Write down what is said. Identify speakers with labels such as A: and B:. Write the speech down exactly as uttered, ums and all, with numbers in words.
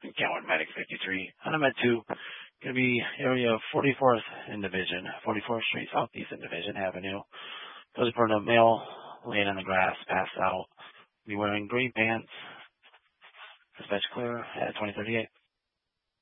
A: Coward Medic fifty-three. On a Med two, going to be area forty-fourth in Division, forty-fourth Street, Southeast in Division Avenue. Those for a male laying on the grass, passed out. Be wearing green pants. Dispatch clear at twenty thirty-eight.